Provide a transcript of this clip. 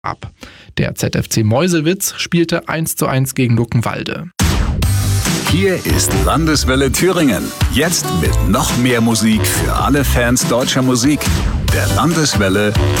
ab. Der ZFC Meuselwitz spielte 1:1 gegen Luckenwalde. Hier ist Landeswelle Thüringen. Jetzt mit noch mehr Musik für alle Fans deutscher Musik. Der Landeswelle